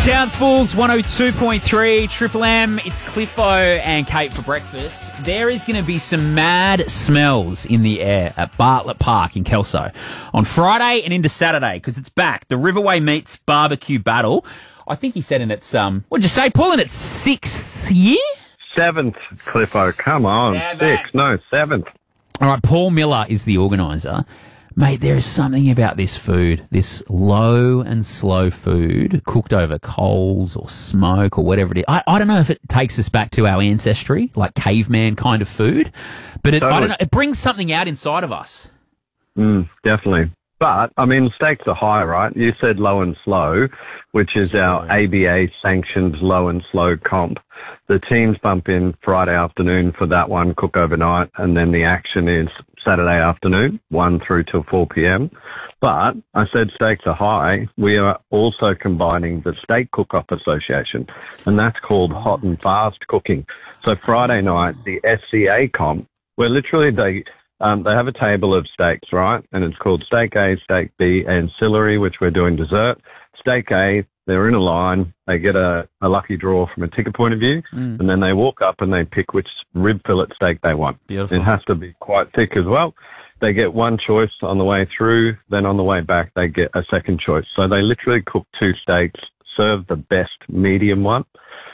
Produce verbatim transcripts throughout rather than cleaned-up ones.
Townsville's one oh two point three, Triple M. It's Cliffo and Kate for breakfast. There is going to be some mad smells in the air at Bartlett Park in Kelso on Friday and into Saturday because it's back. The Riverway Meats Barbecue Battle. I think he said in its, um, what did you say, Paul, in its sixth year? Seventh, Cliffo. Come on. Seven. Six. No, seventh. All right, Paul Miller is the organiser. Mate, there is something about this food, this low and slow food, cooked over coals or smoke or whatever it is. I, I don't know if it takes us back to our ancestry, like caveman kind of food, but it, Totally. I don't know, it brings something out inside of us. Mm, definitely. But, I mean, stakes are high, right? You said low and slow, which is our A B A-sanctioned low and slow comp. The teams bump in Friday afternoon for that one, cook overnight, and then the action is Saturday afternoon, one through till four p.m. But I said stakes are high. We are also combining the Steak Cook-Off Association, and that's called hot and fast cooking. So Friday night, the S C A comp, where literally they um, they have a table of steaks, right? And it's called Steak A, Steak B, Ancillary, which we're doing dessert. Steak A, they're in a line. They get a, a lucky draw from a ticket point of view, mm. and then they walk up and they pick which rib fillet steak they want. Beautiful. It has to be quite thick as well. They get one choice on the way through, then on the way back they get a second choice. So they literally cook two steaks, serve the best medium one,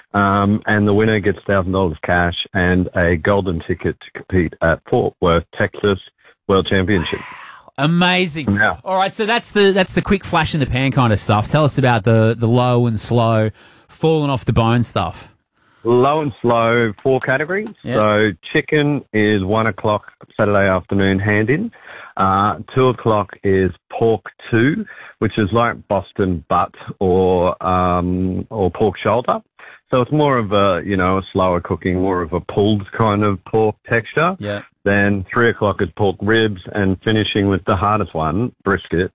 um, and the winner gets one thousand dollars cash and a golden ticket to compete at Fort Worth, Texas World Championship. Amazing. Yeah. All right, so that's the that's the quick flash in the pan kind of stuff. Tell us about the, the low and slow, falling off the bone stuff. Low and slow, four categories. Yep. So chicken is one o'clock Saturday afternoon, hand in. Uh, two o'clock is pork two, which is like Boston butt or um, or pork shoulder. So it's more of a, you know, a slower cooking, more of a pulled kind of pork texture. Yeah. Then three o'clock is pork ribs and finishing with the hardest one, brisket.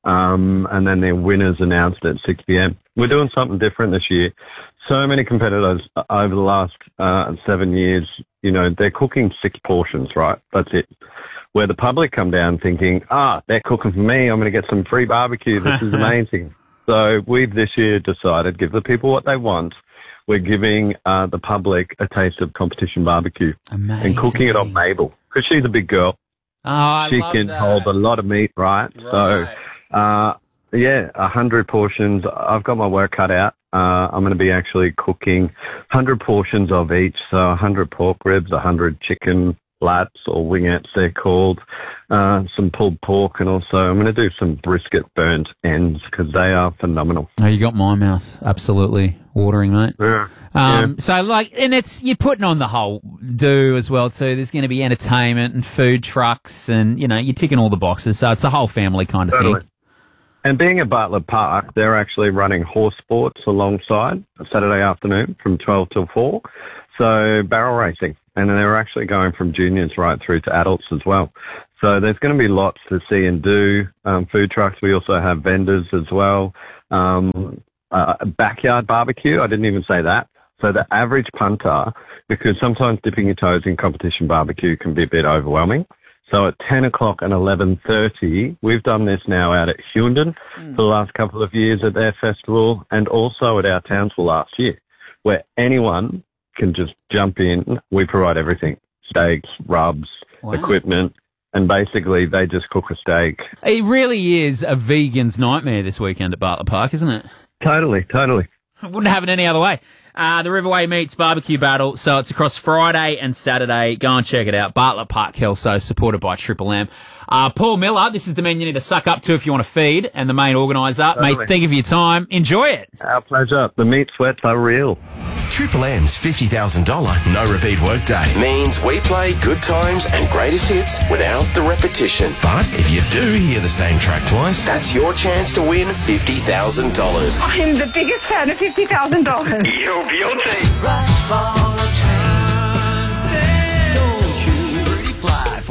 Um, and then their winners announced at six p.m. We're doing something different this year. So many competitors over the last uh, seven years, you know, they're cooking six portions, right? That's it. Where the public come down thinking, ah, they're cooking for me. I'm going to get some free barbecue. This is amazing. So we've this year decided, give the people what they want. We're giving uh, the public a taste of competition barbecue. Amazing. And cooking it on Mabel because she's a big girl. Oh, I she love can that. hold a lot of meat, right? Right. So, uh, yeah, a hundred portions. I've got my work cut out. Uh, I'm going to be actually cooking hundred portions of each. So a hundred pork ribs, a hundred chicken flats or wingettes they're called, uh, some pulled pork, and also I'm going to do some brisket burnt ends because they are phenomenal. Oh, you got my mouth absolutely watering, mate. Yeah. Um, yeah. So, like, and it's, you're putting on the whole do as well, too. There's going to be entertainment and food trucks and, you know, you're ticking all the boxes. So it's a whole family kind of Totally. thing. And being at Bartlett Park, they're actually running horse sports alongside Saturday afternoon from twelve till four. So barrel racing. And they're actually going from juniors right through to adults as well. So there's going to be lots to see and do. Um, food trucks. We also have vendors as well. Um, uh, backyard barbecue. I didn't even say that. So the average punter, because sometimes dipping your toes in competition barbecue can be a bit overwhelming. So at ten o'clock and eleven thirty, we've done this now out at Hughenden mm. for the last couple of years at their festival and also at our Townsville last year, where anyone can just jump in. We provide everything, steaks, rubs, wow. equipment, and basically they just cook a steak. It really is a vegan's nightmare this weekend at Bartlett Park, isn't it? Totally, totally. Wouldn't have it any other way. Uh, the Riverway Meats Barbecue Battle. So it's across Friday and Saturday. Go and check it out. Bartlett Park, Kelso, supported by Triple M. Uh, Paul Miller, this is the man you need to suck up to if you want to feed, and the main organiser. Totally. Mate, thank you for your time. Enjoy it. Our pleasure. The meat sweats are real. Triple M's fifty thousand dollars no repeat workday means we play good times and greatest hits without the repetition. But if you do hear the same track twice, that's your chance to win fifty thousand dollars. I'm the biggest fan of fifty thousand dollars. You're guilty. Rush for a chance. Don't you pretty fly for a while.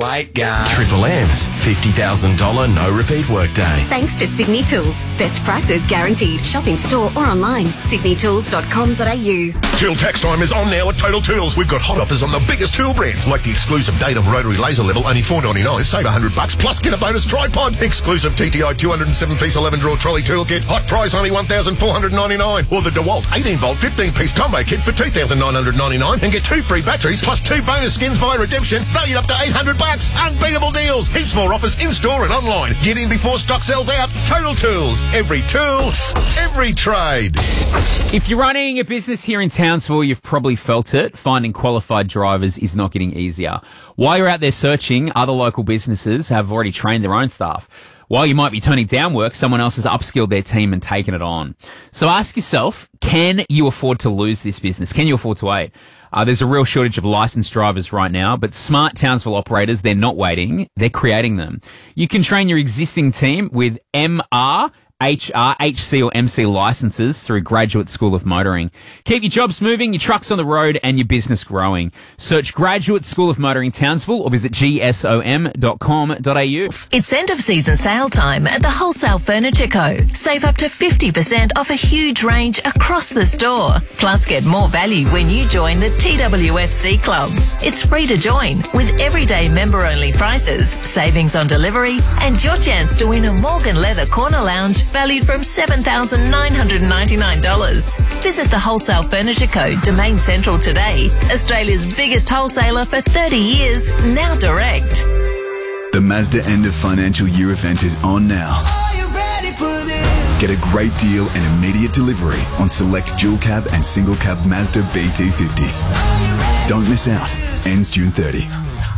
great game. Triple M's fifty thousand dollars no repeat workday. Thanks to Sydney Tools. Best prices guaranteed. Shop in store or online. sydney tools dot com dot a u. Tool tax time is on now at Total Tools. We've got hot offers on the biggest tool brands, like the exclusive Datum Rotary Laser Level, only four ninety-nine. Save one hundred bucks plus get a bonus tripod. Exclusive T T I two hundred seven piece eleven drawer trolley toolkit. Hot price only one thousand four hundred ninety-nine. Or the DeWalt eighteen volt fifteen piece combo kit for two thousand nine hundred ninety-nine and get two free batteries plus two bonus skins via redemption, valued up to eight hundred bucks. Unbeatable deals. Heaps more offers in store and online. Get in before stock sells out. Total Tools. Every tool, every trade. If you're running a business here in Townsville, you've probably felt it. Finding qualified drivers is not getting easier. While you're out there searching, other local businesses have already trained their own staff. While you might be turning down work, someone else has upskilled their team and taken it on. So ask yourself, can you afford to lose this business? Can you afford to wait? Uh, there's a real shortage of licensed drivers right now, but smart Townsville operators, they're not waiting. They're creating them. You can train your existing team with M R, H R, H C or M C licenses through Graduate School of Motoring. Keep your jobs moving, your trucks on the road and your business growing. Search Graduate School of Motoring Townsville or visit g s o m dot com dot a u. It's end of season sale time at the Wholesale Furniture Co. Save up to fifty percent off a huge range across the store. Plus get more value when you join the T W F C Club. It's free to join with everyday member only prices, savings on delivery and your chance to win a Morgan Leather Corner Lounge valued from seven thousand nine hundred ninety-nine dollars. Visit the Wholesale Furniture Co. Domain Central today. Australia's biggest wholesaler for thirty years, now direct. The Mazda end of financial year event is on now. Are you ready for this? Get a great deal and immediate delivery on select dual cab and single cab Mazda B T fifties. Don't miss out. Ends June thirtieth.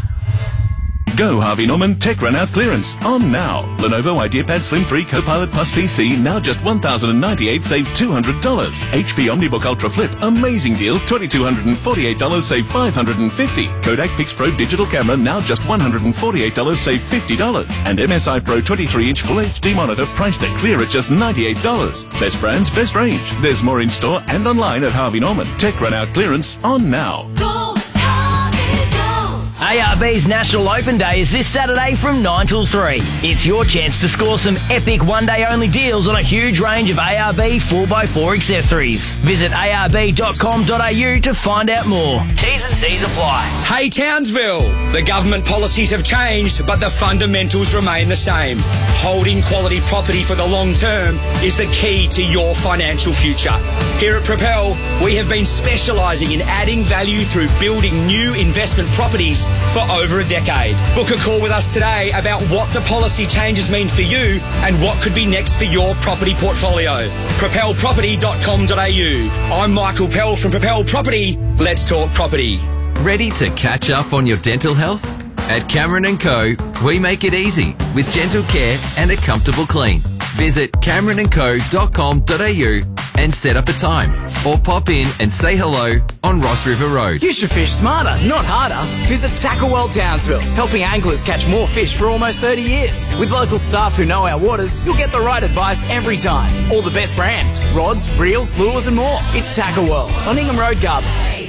Go Harvey Norman Tech Run Out clearance on now. Lenovo IdeaPad Slim three Copilot Plus P C now just one thousand ninety-eight dollars, save two hundred dollars. H P OmniBook Ultra Flip, amazing deal, two thousand two hundred forty-eight dollars, save five hundred fifty dollars. Kodak PixPro Digital Camera now just one hundred forty-eight dollars, save fifty dollars. And M S I Pro twenty-three inch Full H D monitor priced at clear at just ninety-eight dollars. Best brands, best range. There's more in store and online at Harvey Norman. Tech Run Out clearance on now. A R B's National Open Day is this Saturday from nine till three. It's your chance to score some epic one-day-only deals on a huge range of A R B four by four accessories. Visit a r b dot com dot a u to find out more. T's and C's apply. Hey Townsville, the government policies have changed, but the fundamentals remain the same. Holding quality property for the long term is the key to your financial future. Here at Propel, we have been specialising in adding value through building new investment properties for over a decade. Book a call with us today about what the policy changes mean for you and what could be next for your property portfolio. propel property dot com dot a u. I'm Michael Pell from Propel Property. Let's talk property. Ready to catch up on your dental health? At Cameron and Co, we make it easy with gentle care and a comfortable clean. Visit cameron and co dot com dot a u and set up a time, or pop in and say hello on Ross River Road. You should fish smarter, not harder. Visit Tackle World Townsville, helping anglers catch more fish for almost thirty years. With local staff who know our waters, you'll get the right advice every time. All the best brands, rods, reels, lures and more. It's Tackle World on Ingham Road, Garden.